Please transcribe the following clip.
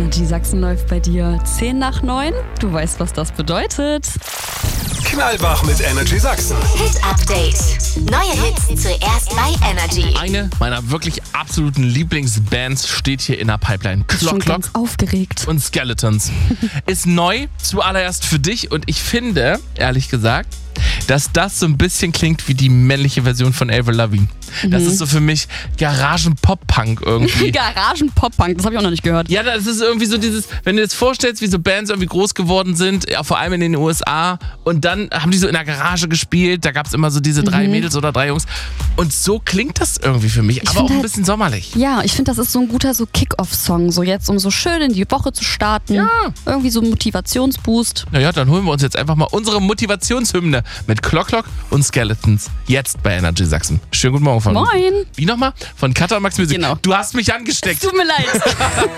Energy Sachsen läuft bei dir 10 nach 9. Du weißt, was das bedeutet. Knallwach mit Energy Sachsen. Hit Update. Neue Hits zuerst bei Energy. Eine meiner wirklich absoluten Lieblingsbands steht hier in der Pipeline. Schon Clock Clock ganz aufgeregt. und Skeletons. Ist neu, zuallererst für dich. Und ich finde, ehrlich gesagt, dass das so ein bisschen klingt wie die männliche Version von Avril Lavigne. Das ist so für mich Garagen-Pop-Punk irgendwie. Garagen-Pop-Punk, das habe ich auch noch nicht gehört. Ja, das ist irgendwie so dieses, wenn du dir das vorstellst, wie so Bands irgendwie groß geworden sind, ja, vor allem in den USA, und dann haben die so in der Garage gespielt, da gab es immer so diese 3 Mädels oder 3 Jungs, und so klingt das irgendwie für mich, aber auch ein bisschen sommerlich. Ja, ich finde, das ist so ein guter so Kick-Off-Song, so jetzt, um so schön in die Woche zu starten. Ja. Irgendwie so ein Motivationsboost. Naja, dann holen wir uns jetzt einfach mal unsere Motivationshymne mit Clock Clock und Skeletons jetzt bei Energy Sachsen. Schönen guten Morgen von Moin. Wie nochmal? Von Katha und Max Music. Genau. Du hast mich angesteckt. Tut mir leid.